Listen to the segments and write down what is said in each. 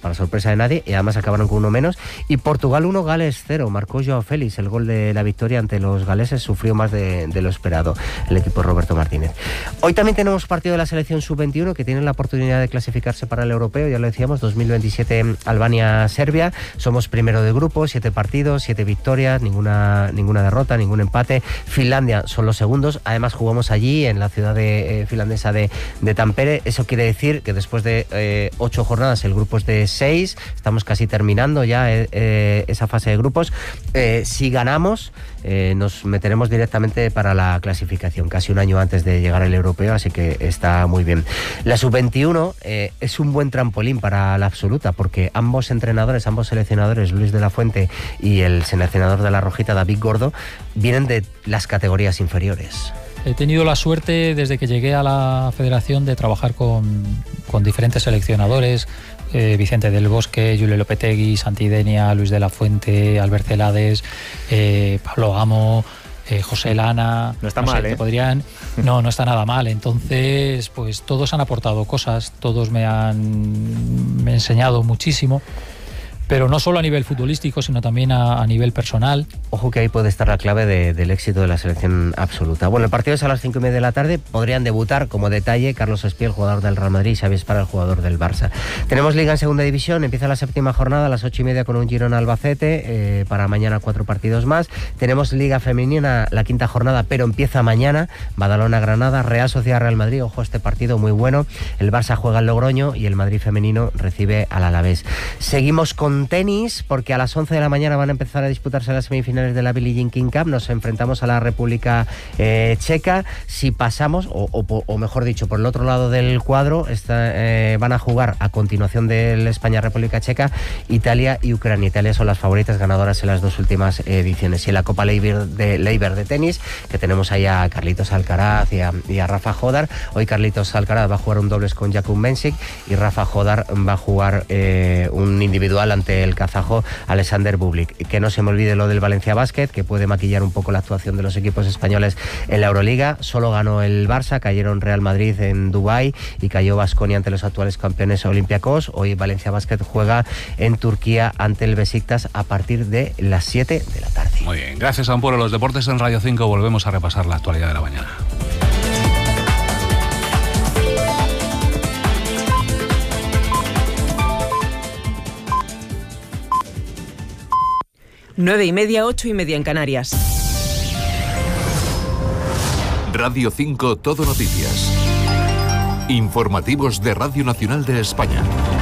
para sorpresa de nadie, y además acabaron con uno menos. Y Portugal 1, Gales 0, marcó Joao Félix el gol de la victoria ante los galeses, sufrió más de lo esperado el equipo de Roberto Martínez. Hoy también tenemos partido de la selección sub-21 que tienen la oportunidad de clasificarse para el europeo, ya lo decíamos, 2027 Albania-Serbia. Somos primero de grupo, 7 partidos, 7 victorias, ninguna derrota, ningún empate. Finlandia son los segundos, además jugamos allí en la ciudad finlandesa de Tampere. Eso quiere decir que después de 8 jornadas el grupo es de 6, estamos casi terminando ya esa fase de grupos. Si ganamos, nos meteremos directamente para la clasificación, casi un año antes de llegar al europeo, así que está muy bien. La sub-21 es un buen trampolín para la absoluta, porque ambos seleccionadores, Luis de la Fuente y el seleccionador de la Rojita, David Gordo, vienen de las categorías inferiores. He tenido la suerte desde que llegué a la federación de trabajar con diferentes seleccionadores, Vicente del Bosque, Julio Lopetegui, Santi Denia, Luis de la Fuente, Albert Celades, Pablo Amo, José Lana. No está mal, No está nada mal. Entonces, pues todos han aportado cosas, todos me han enseñado muchísimo. Pero no solo a nivel futbolístico, sino también a nivel personal. Ojo que ahí puede estar la clave del éxito de la selección absoluta. Bueno, el partido es a las 5:30 de la tarde. Podrían debutar, como detalle, Carlos Espiel, jugador del Real Madrid, y Xavi Esparra, el jugador del Barça. Tenemos Liga en segunda división. Empieza la 7ª jornada a las 8:30 con un Girona Albacete. Para mañana 4 partidos más. Tenemos Liga femenina, la 5ª jornada, pero empieza mañana. Badalona Granada, Real Sociedad Real Madrid. Ojo, este partido muy bueno. El Barça juega al Logroño y el Madrid femenino recibe al Alavés. Seguimos con tenis, porque a las 11 de la mañana van a empezar a disputarse las semifinales de la Billie Jean King Cup. Nos enfrentamos a la República Checa. Si pasamos, o mejor dicho, por el otro lado del cuadro, van a jugar a continuación del España-República Checa, Italia y Ucrania. Italia son las favoritas ganadoras en las 2 últimas ediciones. Y en la Copa Leiber de tenis, que tenemos ahí a Carlitos Alcaraz y a Rafa Jodar. Hoy Carlitos Alcaraz va a jugar un dobles con Jakub Mensik y Rafa Jodar va a jugar un individual ante el kazajo Alexander Bublik. Que no se me olvide lo del Valencia Basket, que puede maquillar un poco la actuación de los equipos españoles en la Euroliga. Solo ganó el Barça, cayeron Real Madrid en Dubái y cayó Baskonia ante los actuales campeones Olympiacos. Hoy Valencia Basket juega en Turquía ante el Besiktas a partir de las 7 de la tarde. Muy bien, gracias Ampuro. Los deportes en Radio 5, volvemos a repasar la actualidad de la mañana. Nueve y media, 8:30 en Canarias. Radio 5 Todo Noticias. Informativos de Radio Nacional de España.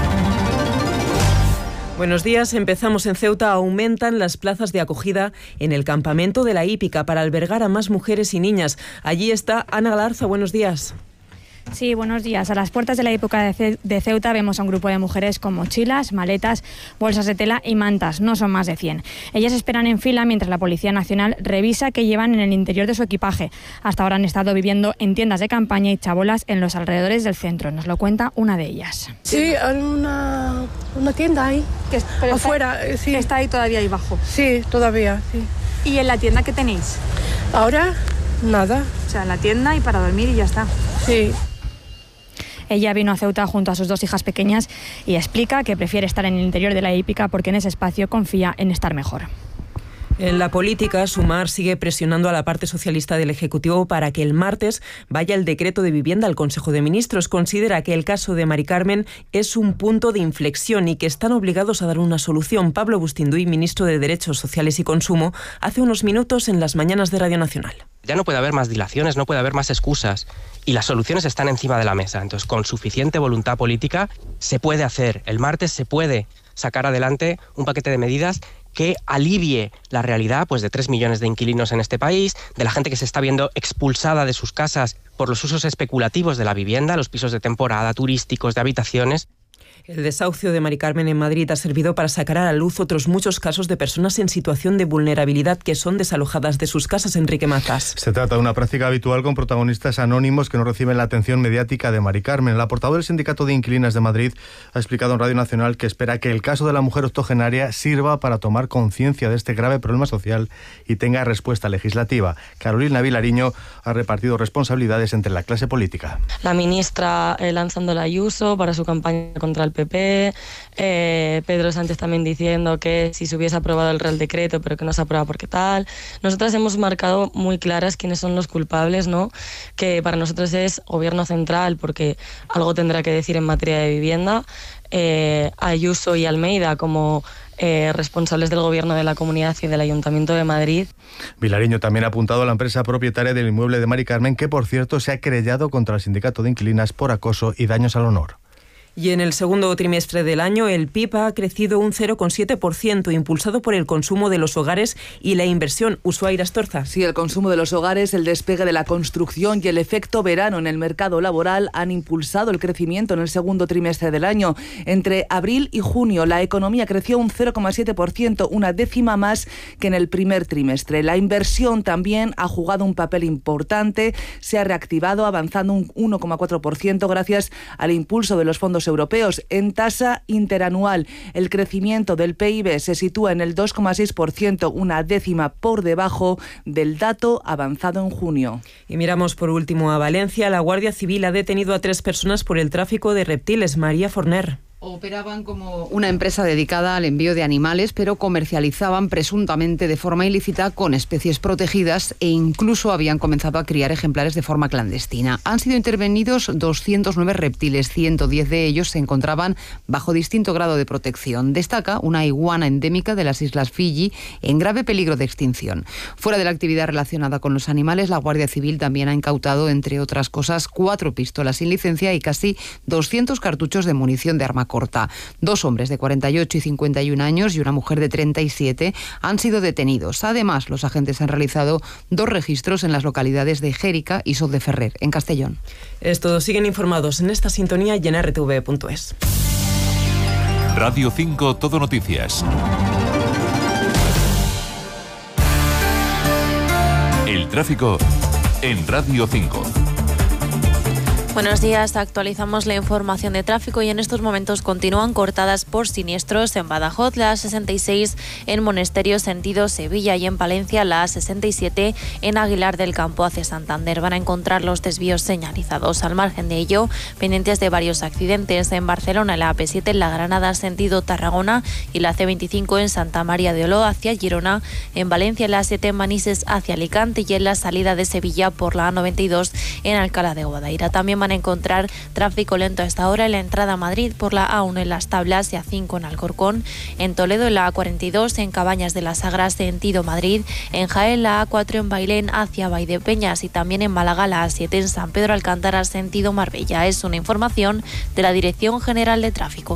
Buenos días. Empezamos en Ceuta. Aumentan las plazas de acogida en el campamento de la Hípica para albergar a más mujeres y niñas. Allí está Ana Galarza. Buenos días. Sí, buenos días. A las puertas de la Hípica de Ceuta vemos a un grupo de mujeres con mochilas, maletas, bolsas de tela y mantas. No son más de 100. Ellas esperan en fila mientras la Policía Nacional revisa qué llevan en el interior de su equipaje. Hasta ahora han estado viviendo en tiendas de campaña y chabolas en los alrededores del centro. Nos lo cuenta una de ellas. Sí, en una tienda ahí, afuera. Sí. ¿Está ahí todavía ahí abajo? Sí, todavía, sí. ¿Y en la tienda qué tenéis? Ahora, nada. O sea, en la tienda y para dormir y ya está. Sí. Ella vino a Ceuta junto a sus 2 hijas pequeñas y explica que prefiere estar en el interior de la Hípica porque en ese espacio confía en estar mejor. En la política, Sumar sigue presionando a la parte socialista del Ejecutivo para que el martes vaya el decreto de vivienda al Consejo de Ministros. Considera que el caso de Mari Carmen es un punto de inflexión y que están obligados a dar una solución. Pablo Bustinduy, ministro de Derechos Sociales y Consumo, hace unos minutos en las mañanas de Radio Nacional. Ya no puede haber más dilaciones, no puede haber más excusas y las soluciones están encima de la mesa. Entonces, con suficiente voluntad política se puede hacer. El martes se puede sacar adelante un paquete de medidas que alivie la realidad pues de 3 millones de inquilinos en este país, de la gente que se está viendo expulsada de sus casas por los usos especulativos de la vivienda, los pisos de temporada, turísticos, de habitaciones. El desahucio de Mari Carmen en Madrid ha servido para sacar a la luz otros muchos casos de personas en situación de vulnerabilidad que son desalojadas de sus casas. Enrique Mazas. Se trata de una práctica habitual con protagonistas anónimos que no reciben la atención mediática de Mari Carmen. La portavoz del Sindicato de Inquilinas de Madrid ha explicado en Radio Nacional que espera que el caso de la mujer octogenaria sirva para tomar conciencia de este grave problema social y tenga respuesta legislativa. Carolina Vilariño ha repartido responsabilidades entre la clase política. La ministra lanzando la Ayuso para su campaña contra el PP, Pedro Sánchez también diciendo que si se hubiese aprobado el Real Decreto, pero que no se aprueba porque tal. Nosotras hemos marcado muy claras quiénes son los culpables, ¿no? Que para nosotros es Gobierno Central, porque algo tendrá que decir en materia de vivienda, Ayuso y Almeida como responsables del Gobierno de la Comunidad y del Ayuntamiento de Madrid. Vilariño también ha apuntado a la empresa propietaria del inmueble de Mari Carmen, que por cierto se ha querellado contra el sindicato de inquilinas por acoso y daños al honor. Y en el segundo trimestre del año, el PIB ha crecido un 0,7%, impulsado por el consumo de los hogares y la inversión. Ushuaira Astorza. Sí, el consumo de los hogares, el despegue de la construcción y el efecto verano en el mercado laboral han impulsado el crecimiento en el segundo trimestre del año. Entre abril y junio, la economía creció un 0,7%, una décima más que en el primer trimestre. La inversión también ha jugado un papel importante, se ha reactivado avanzando un 1,4% gracias al impulso de los fondos europeos. En tasa interanual, el crecimiento del PIB se sitúa en el 2,6%, una décima por debajo del dato avanzado en junio. Y miramos por último a Valencia. La Guardia Civil ha detenido a 3 personas por el tráfico de reptiles. María Forner. Operaban como una empresa dedicada al envío de animales, pero comercializaban presuntamente de forma ilícita con especies protegidas e incluso habían comenzado a criar ejemplares de forma clandestina. Han sido intervenidos 209 reptiles, 110 de ellos se encontraban bajo distinto grado de protección. Destaca una iguana endémica de las Islas Fiji en grave peligro de extinción. Fuera de la actividad relacionada con los animales, la Guardia Civil también ha incautado, entre otras cosas, 4 pistolas sin licencia y casi 200 cartuchos de munición de arma corta. 2 hombres de 48 y 51 años y una mujer de 37 han sido detenidos. Además, los agentes han realizado 2 registros en las localidades de Jérica y Sot de Ferrer, en Castellón. Es todo. Siguen informados en esta sintonía y en rtv.es. Radio 5 Todo Noticias. El tráfico en Radio 5. Buenos días, actualizamos la información de tráfico y en estos momentos continúan cortadas por siniestros en Badajoz, la A66 en Monesterio sentido Sevilla y en Palencia la A67 en Aguilar del Campo hacia Santander. Van a encontrar los desvíos señalizados. Al margen de ello, pendientes de varios accidentes en Barcelona, la AP7 en La Granada sentido Tarragona y la C25 en Santa María de Oló hacia Girona, en Valencia la A7 en Manises hacia Alicante y en la salida de Sevilla por la A92 en Alcalá de Guadaira. También van a encontrar tráfico lento a esta hora en la entrada a Madrid por la A1 en Las Tablas y A5 en Alcorcón, en Toledo en la A42 en Cabañas de la Sagra sentido Madrid, en Jaén la A4 en Bailén hacia Valdepeñas y también en Málaga la A7 en San Pedro Alcántara sentido Marbella. Es una información de la Dirección General de Tráfico.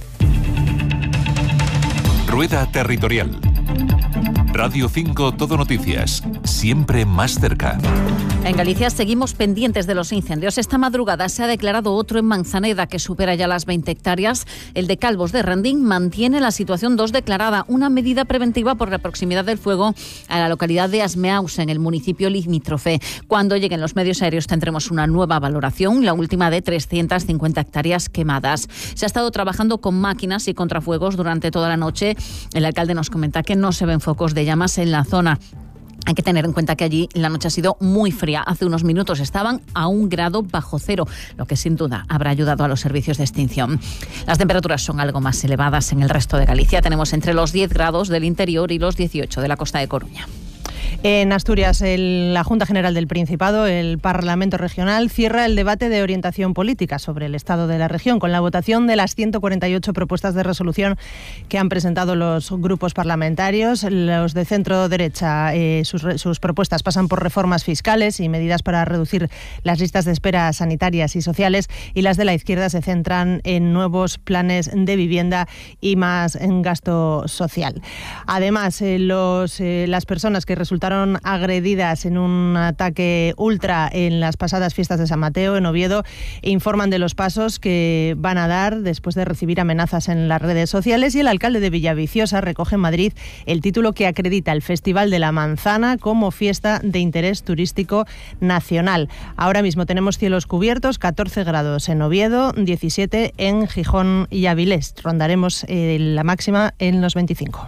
Rueda territorial. Radio 5 Todo Noticias, siempre más cerca. En Galicia seguimos pendientes de los incendios. Esta madrugada se ha declarado otro en Manzaneda que supera ya las 20 hectáreas. El de Calvos de Rendín mantiene la situación 2 declarada, una medida preventiva por la proximidad del fuego a la localidad de Asmeaus, en el municipio limítrofe. Cuando lleguen los medios aéreos tendremos una nueva valoración, la última de 350 hectáreas quemadas. Se ha estado trabajando con máquinas y contrafuegos durante toda la noche. El alcalde nos comenta que no se ven focos de llamas en la zona. Hay que tener en cuenta que allí la noche ha sido muy fría. Hace unos minutos estaban a 1 grado bajo cero, lo que sin duda habrá ayudado a los servicios de extinción. Las temperaturas son algo más elevadas en el resto de Galicia. Tenemos entre los 10 grados del interior y los 18 de la costa de Coruña. En Asturias, la Junta General del Principado, el Parlamento Regional, cierra el debate de orientación política sobre el estado de la región con la votación de las 148 propuestas de resolución que han presentado los grupos parlamentarios. Los de centro-derecha, sus propuestas pasan por reformas fiscales y medidas para reducir las listas de espera sanitarias y sociales, y las de la izquierda se centran en nuevos planes de vivienda y más en gasto social. Además, las personas que resultaron agredidas en un ataque ultra en las pasadas fiestas de San Mateo en Oviedo informan de los pasos que van a dar después de recibir amenazas en las redes sociales, y el alcalde de Villaviciosa recoge en Madrid el título que acredita el Festival de la Manzana como fiesta de interés turístico nacional. Ahora mismo tenemos cielos cubiertos, 14 grados en Oviedo, 17 en Gijón y Avilés. Rondaremos la máxima en los 25.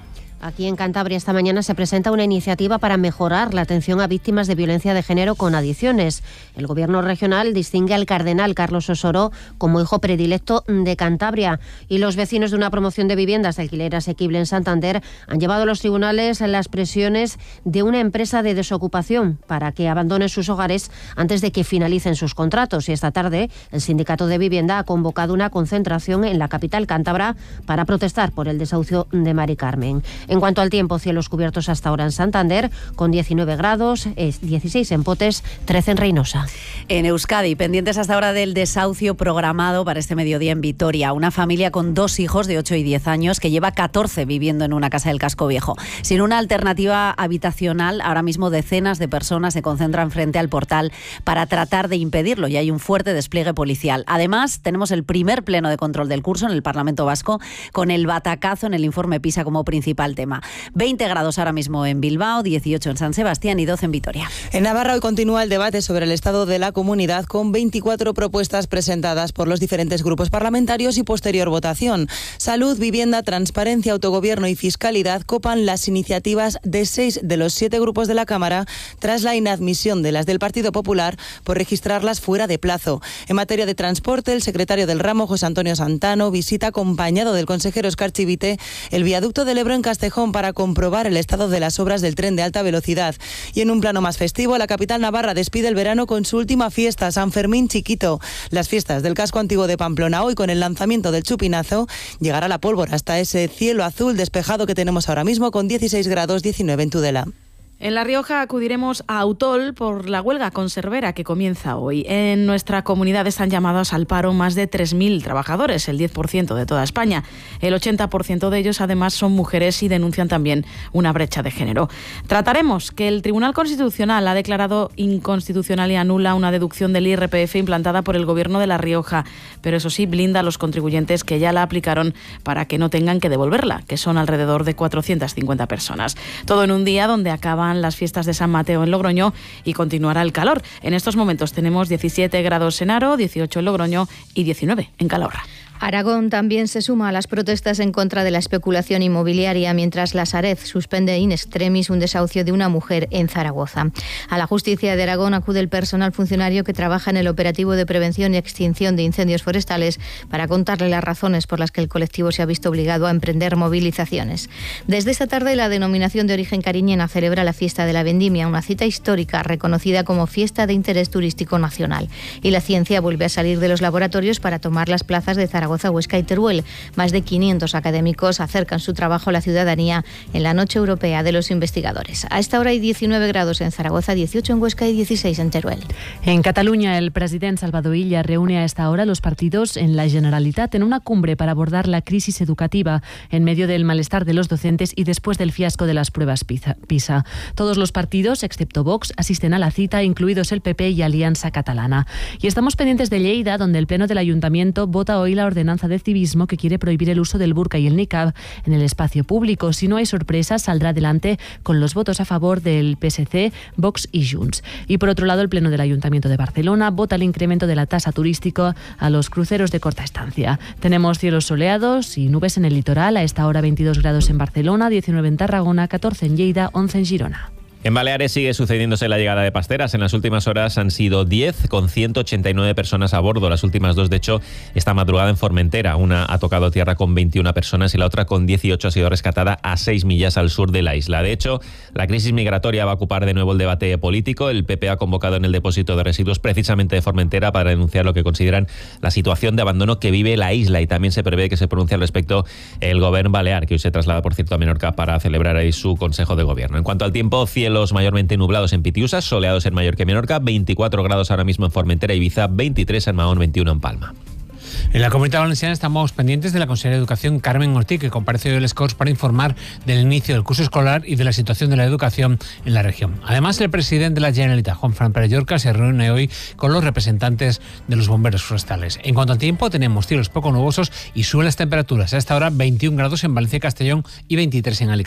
Aquí en Cantabria esta mañana se presenta una iniciativa para mejorar la atención a víctimas de violencia de género con adicciones. El Gobierno regional distingue al cardenal Carlos Osoro como hijo predilecto de Cantabria, y los vecinos de una promoción de viviendas de alquiler asequible en Santander han llevado a los tribunales las presiones de una empresa de desocupación para que abandonen sus hogares antes de que finalicen sus contratos. Y esta tarde el Sindicato de Vivienda ha convocado una concentración en la capital cántabra para protestar por el desahucio de Mari Carmen. En cuanto al tiempo, cielos cubiertos hasta ahora en Santander, con 19 grados, 16 en Potes, 13 en Reynosa. En Euskadi, pendientes hasta ahora del desahucio programado para este mediodía en Vitoria. Una familia con 2 hijos de 8 y 10 años que lleva 14 viviendo en una casa del Casco Viejo. Sin una alternativa habitacional, ahora mismo decenas de personas se concentran frente al portal para tratar de impedirlo, y hay un fuerte despliegue policial. Además, tenemos el primer pleno de control del curso en el Parlamento Vasco, con el batacazo en el informe PISA como principal tema. 20 grados ahora mismo en Bilbao, 18 en San Sebastián y 12 en Vitoria. En Navarra hoy continúa el debate sobre el estado de la comunidad, con 24 propuestas presentadas por los diferentes grupos parlamentarios y posterior votación. Salud, vivienda, transparencia, autogobierno y fiscalidad copan las iniciativas de 6 de los 7 grupos de la Cámara, tras la inadmisión de las del Partido Popular por registrarlas fuera de plazo. En materia de transporte, el secretario del ramo, José Antonio Santano, visita acompañado del consejero Óscar Chivite el viaducto del Ebro en Castejón para comprobar el estado de las obras del tren de alta velocidad. Y en un plano más festivo, la capital navarra despide el verano con su última fiesta, San Fermín Chiquito. Las fiestas del casco antiguo de Pamplona, hoy con el lanzamiento del chupinazo, llegará la pólvora hasta ese cielo azul despejado que tenemos ahora mismo, con 16 grados, 19 en Tudela. En La Rioja acudiremos a Autol por la huelga conservera que comienza hoy. En nuestra comunidad están llamados al paro más de 3.000 trabajadores, el 10% de toda España. El 80% de ellos, además, son mujeres y denuncian también una brecha de género. Trataremos que el Tribunal Constitucional ha declarado inconstitucional y anula una deducción del IRPF implantada por el Gobierno de La Rioja, pero eso sí, blinda a los contribuyentes que ya la aplicaron para que no tengan que devolverla, que son alrededor de 450 personas. Todo en un día donde acaban las fiestas de San Mateo en Logroño y continuará el calor. En estos momentos tenemos 17 grados en Haro, 18 en Logroño y 19 en Calahorra. Aragón también se suma a las protestas en contra de la especulación inmobiliaria, mientras la Sareb suspende in extremis un desahucio de una mujer en Zaragoza. A la justicia de Aragón acude el personal funcionario que trabaja en el operativo de prevención y extinción de incendios forestales para contarle las razones por las que el colectivo se ha visto obligado a emprender movilizaciones. Desde esta tarde, la denominación de origen cariñena celebra la fiesta de la vendimia, una cita histórica reconocida como fiesta de interés turístico nacional. Y la ciencia vuelve a salir de los laboratorios para tomar las plazas de Zaragoza, Huesca y Teruel. Más de 500 académicos acercan su trabajo a la ciudadanía en la Noche Europea de los Investigadores. A esta hora hay 19 grados en Zaragoza, 18 en Huesca y 16 en Teruel. En Cataluña, el presidente Salvador Illa reúne a esta hora a los partidos en la Generalitat en una cumbre para abordar la crisis educativa en medio del malestar de los docentes y después del fiasco de las pruebas PISA. Todos los partidos, excepto Vox, asisten a la cita, incluidos el PP y Alianza Catalana. Y estamos pendientes de Lleida, donde el Pleno del Ayuntamiento vota hoy la ordenanza de civismo que quiere prohibir el uso del burka y el niqab en el espacio público. Si no hay sorpresas, saldrá adelante con los votos a favor del PSC, Vox y Junts. Y por otro lado, el Pleno del Ayuntamiento de Barcelona vota el incremento de la tasa turística a los cruceros de corta estancia. Tenemos cielos soleados y nubes en el litoral. A esta hora 22 grados en Barcelona, 19 en Tarragona, 14 en Lleida, 11 en Girona. En Baleares sigue sucediéndose la llegada de pasteras. En las últimas horas han sido 10, con 189 personas a bordo. Las últimas 2, de hecho, esta madrugada en Formentera. Una ha tocado tierra con 21 personas y la otra, con 18, ha sido rescatada a 6 millas al sur de la isla. De hecho, la crisis migratoria va a ocupar de nuevo el debate político. El PP ha convocado en el depósito de residuos precisamente de Formentera para denunciar lo que consideran la situación de abandono que vive la isla, y también se prevé que se pronuncie al respecto el Gobierno balear, que hoy se traslada, por cierto, a Menorca para celebrar ahí su Consejo de Gobierno. En cuanto al tiempo, cielos mayormente nublados en Pitiusa, soleados en Mallorca y Menorca, 24 grados ahora mismo en Formentera y Ibiza, 23 en Mahón, 21 en Palma. En la Comunidad Valenciana estamos pendientes de la consejera de Educación, Carmen Ortiz, que comparece hoy en el Corts para informar del inicio del curso escolar y de la situación de la educación en la región. Además, el presidente de la Generalitat, Juanfran Pérez Llorca, se reúne hoy con los representantes de los bomberos forestales. En cuanto al tiempo, tenemos cielos poco nubosos y suben las temperaturas. A esta hora 21 grados en Valencia y Castellón y 23 en Alicante.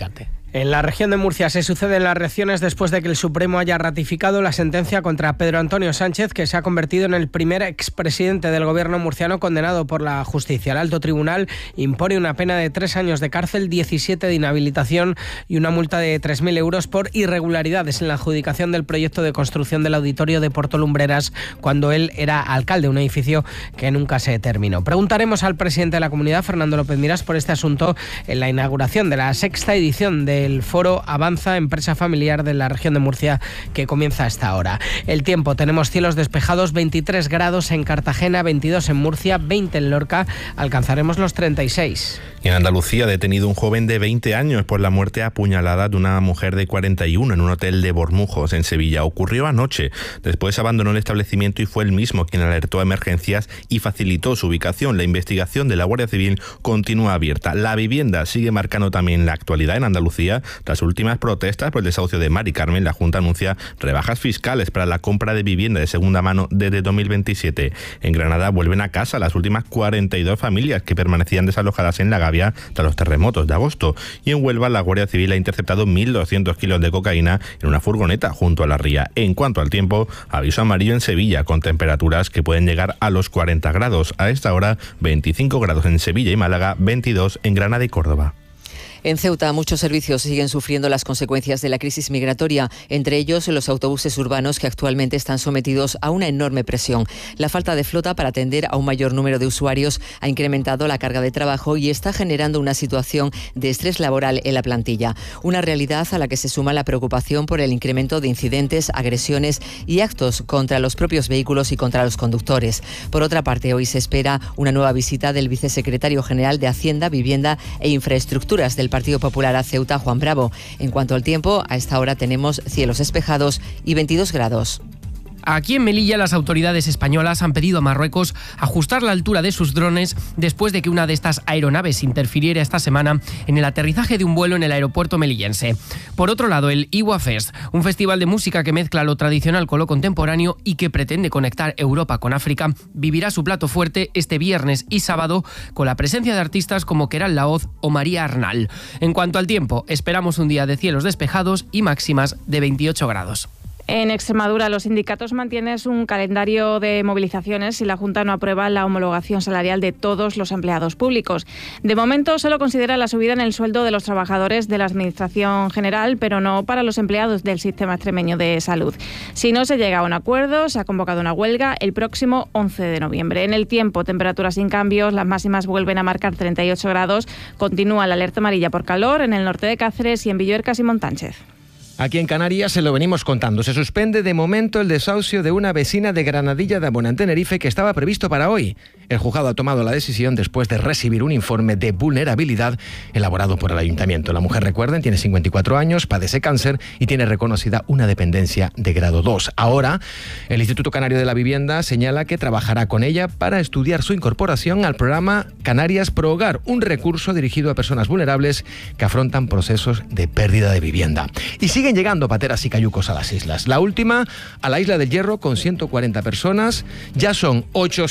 En la región de Murcia se suceden las reacciones después de que el Supremo haya ratificado la sentencia contra Pedro Antonio Sánchez, que se ha convertido en el primer expresidente del gobierno murciano condenado por la justicia. El alto tribunal impone una pena de 3 años de cárcel, 17 de inhabilitación y una multa de 3.000 euros por irregularidades en la adjudicación del proyecto de construcción del auditorio de Porto Lumbreras cuando él era alcalde, un edificio que nunca se terminó. Preguntaremos al presidente de la comunidad, Fernando López Miras, por este asunto en la inauguración de la 6ª edición del foro Avanza, empresa familiar de la región de Murcia, que comienza a esta hora. El tiempo, tenemos cielos despejados, 23 grados en Cartagena, 22 en Murcia, 20 en Lorca, alcanzaremos los 36. En Andalucía, detenido un joven de 20 años por la muerte apuñalada de una mujer de 41 en un hotel de Bormujos, en Sevilla. Ocurrió anoche. Después abandonó el establecimiento y fue él mismo quien alertó a emergencias y facilitó su ubicación. La investigación de la Guardia Civil continúa abierta. La vivienda sigue marcando también la actualidad en Andalucía. Tras últimas protestas por el desahucio de Mari Carmen, la Junta anuncia rebajas fiscales para la compra de vivienda de segunda mano desde 2027. En Granada vuelven a casa las últimas 42 familias que permanecían desalojadas en La Gavia tras los terremotos de agosto. Y en Huelva, la Guardia Civil ha interceptado 1.200 kilos de cocaína en una furgoneta junto a la ría. En cuanto al tiempo, aviso amarillo en Sevilla, con temperaturas que pueden llegar a los 40 grados. A esta hora, 25 grados en Sevilla y Málaga, 22 en Granada y Córdoba. En Ceuta, muchos servicios siguen sufriendo las consecuencias de la crisis migratoria, entre ellos los autobuses urbanos, que actualmente están sometidos a una enorme presión. La falta de flota para atender a un mayor número de usuarios ha incrementado la carga de trabajo y está generando una situación de estrés laboral en la plantilla. Una realidad a la que se suma la preocupación por el incremento de incidentes, agresiones y actos contra los propios vehículos y contra los conductores. Por otra parte, hoy se espera una nueva visita del vicesecretario general de Hacienda, Vivienda e Infraestructuras del Partido Popular a Ceuta, Juan Bravo. En cuanto al tiempo, a esta hora tenemos cielos despejados y 22 grados. Aquí en Melilla, las autoridades españolas han pedido a Marruecos ajustar la altura de sus drones después de que una de estas aeronaves interfiriera esta semana en el aterrizaje de un vuelo en el aeropuerto melillense. Por otro lado, el Iwa Fest, un festival de música que mezcla lo tradicional con lo contemporáneo y que pretende conectar Europa con África, vivirá su plato fuerte este viernes y sábado con la presencia de artistas como Keral Laoz o María Arnal. En cuanto al tiempo, esperamos un día de cielos despejados y máximas de 28 grados. En Extremadura, los sindicatos mantienen un calendario de movilizaciones si la Junta no aprueba la homologación salarial de todos los empleados públicos. De momento, solo considera la subida en el sueldo de los trabajadores de la Administración General, pero no para los empleados del Sistema Extremeño de Salud. Si no se llega a un acuerdo, se ha convocado una huelga el próximo 11 de noviembre. En el tiempo, temperaturas sin cambios, las máximas vuelven a marcar 38 grados. Continúa la alerta amarilla por calor en el norte de Cáceres y en Villuercas y Montánchez. Aquí en Canarias se lo venimos contando. Se suspende de momento el desahucio de una vecina de Granadilla de Abona, en Tenerife, que estaba previsto para hoy. El juzgado ha tomado la decisión después de recibir un informe de vulnerabilidad elaborado por el ayuntamiento. La mujer, recuerden, tiene 54 años, padece cáncer y tiene reconocida una dependencia de grado 2. Ahora, el Instituto Canario de la Vivienda señala que trabajará con ella para estudiar su incorporación al programa Canarias Pro Hogar, un recurso dirigido a personas vulnerables que afrontan procesos de pérdida de vivienda. Y siguen llegando pateras y cayucos a las islas. La última a la Isla del Hierro con 140 personas. Ya son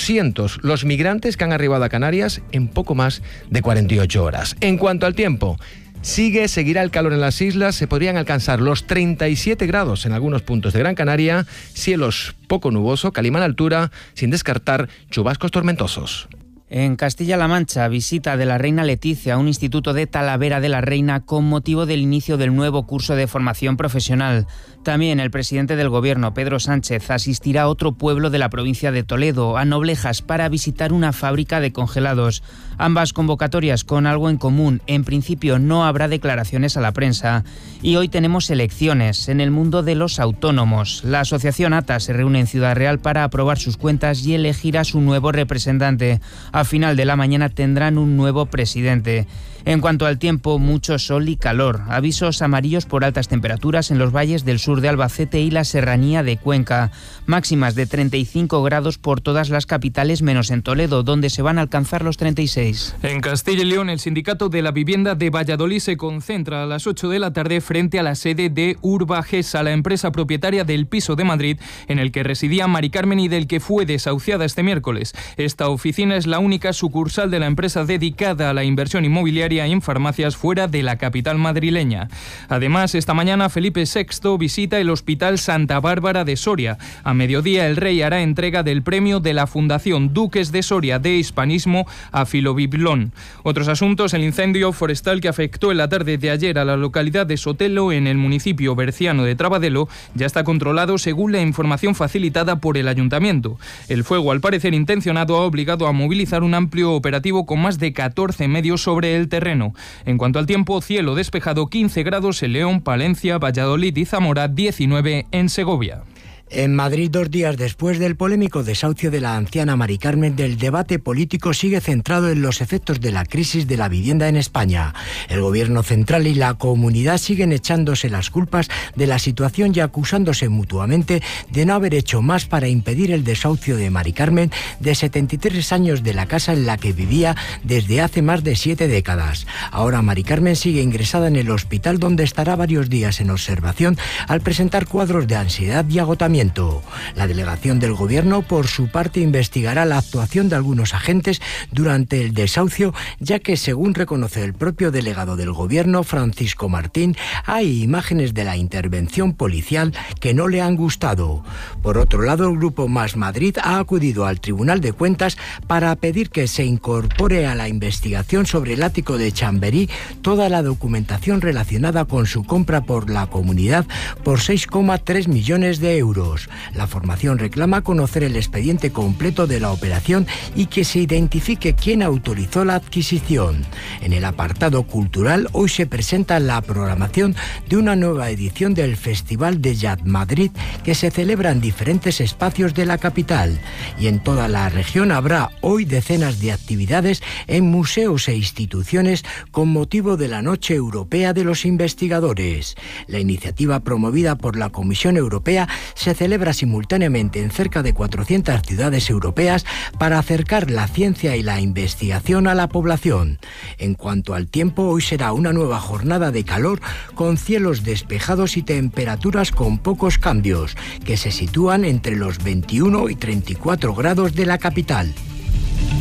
800 los migrantes que han arribado a Canarias en poco más de 48 horas. En cuanto al tiempo, seguirá el calor en las islas. Se podrían alcanzar los 37 grados en algunos puntos de Gran Canaria. Cielos poco nuboso, calima en altura, sin descartar chubascos tormentosos. En Castilla-La Mancha, visita de la reina Leticia a un instituto de Talavera de la Reina con motivo del inicio del nuevo curso de formación profesional. También el presidente del Gobierno, Pedro Sánchez, asistirá a otro pueblo de la provincia de Toledo, a Noblejas, para visitar una fábrica de congelados. Ambas convocatorias con algo en común. En principio no habrá declaraciones a la prensa. Y hoy tenemos elecciones en el mundo de los autónomos. La asociación ATA se reúne en Ciudad Real para aprobar sus cuentas y elegir a su nuevo representante. A final de la mañana tendrán un nuevo presidente. En cuanto al tiempo, mucho sol y calor. Avisos amarillos por altas temperaturas en los valles del sur de Albacete y la serranía de Cuenca. Máximas de 35 grados por todas las capitales menos en Toledo, donde se van a alcanzar los 36. En Castilla y León, el Sindicato de la Vivienda de Valladolid se concentra a las 8 de la tarde frente a la sede de Urbagesa, la empresa propietaria del piso de Madrid en el que residía Mari Carmen y del que fue desahuciada este miércoles. Esta oficina es la única sucursal de la empresa dedicada a la inversión inmobiliaria veterinaria y en farmacias fuera de la capital madrileña. Además, esta mañana Felipe VI visita el Hospital Santa Bárbara de Soria. A mediodía el rey hará entrega del premio de la Fundación Duques de Soria de Hispanismo a Filobiblón. Otros asuntos: el incendio forestal que afectó en la tarde de ayer a la localidad de Sotelo, en el municipio berciano de Trabadelo, ya está controlado según la información facilitada por el ayuntamiento. El fuego, al parecer intencionado, ha obligado a movilizar un amplio operativo con más de 14 medios sobre el terreno. En cuanto al tiempo, cielo despejado, 15 grados en León, Palencia, Valladolid y Zamora, 19 en Segovia. En Madrid, 2 días después del polémico desahucio de la anciana Mari Carmen, el debate político sigue centrado en los efectos de la crisis de la vivienda en España. El gobierno central y la comunidad siguen echándose las culpas de la situación y acusándose mutuamente de no haber hecho más para impedir el desahucio de Mari Carmen, de 73 años, de la casa en la que vivía desde hace más de 7 décadas. Ahora Mari Carmen sigue ingresada en el hospital, donde estará varios días en observación al presentar cuadros de ansiedad y agotamiento. La delegación del Gobierno, por su parte, investigará la actuación de algunos agentes durante el desahucio, ya que, según reconoce el propio delegado del Gobierno, Francisco Martín, hay imágenes de la intervención policial que no le han gustado. Por otro lado, el Grupo Más Madrid ha acudido al Tribunal de Cuentas para pedir que se incorpore a la investigación sobre el ático de Chamberí toda la documentación relacionada con su compra por la comunidad por 6,3 millones de euros. La formación reclama conocer el expediente completo de la operación y que se identifique quién autorizó la adquisición. En el apartado cultural, hoy se presenta la programación de una nueva edición del Festival de Jazz Madrid, que se celebra en diferentes espacios de la capital. Y en toda la región habrá hoy decenas de actividades en museos e instituciones con motivo de la Noche Europea de los Investigadores. La iniciativa, promovida por la Comisión Europea, se celebra simultáneamente en cerca de 400 ciudades europeas para acercar la ciencia y la investigación a la población. En cuanto al tiempo, hoy será una nueva jornada de calor con cielos despejados y temperaturas con pocos cambios, que se sitúan entre los 21 y 34 grados de la capital.